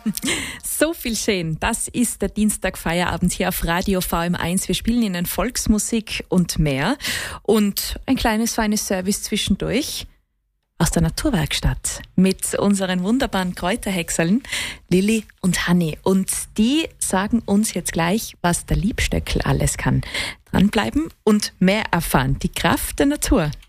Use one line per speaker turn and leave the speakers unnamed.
So viel schön. Das ist der Dienstagfeierabend hier auf Radio VM1. Wir spielen Ihnen Volksmusik und mehr. Und ein kleines, feines Service zwischendurch aus der Naturwerkstatt mit unseren wunderbaren Kräuterhäckseln Lilly und Hanni. Und die sagen uns jetzt gleich, was der Liebstöckel alles kann. Dranbleiben und mehr erfahren. Die Kraft der Natur.